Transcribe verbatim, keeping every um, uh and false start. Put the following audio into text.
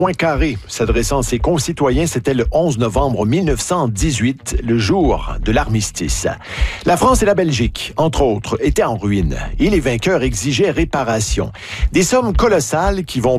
Poincaré, s'adressant à ses concitoyens, c'était le onze novembre mille neuf cent dix-huit, le jour de l'armistice. La France et la Belgique, entre autres, étaient en ruine et les vainqueurs exigeaient réparation. Des sommes colossales qui vont